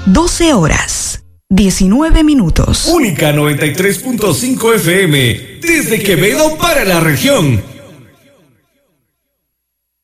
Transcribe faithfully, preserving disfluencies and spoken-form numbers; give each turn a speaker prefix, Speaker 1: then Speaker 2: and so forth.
Speaker 1: doce horas, diecinueve minutos.
Speaker 2: Única noventa y tres punto cinco F M, desde Quevedo para la región.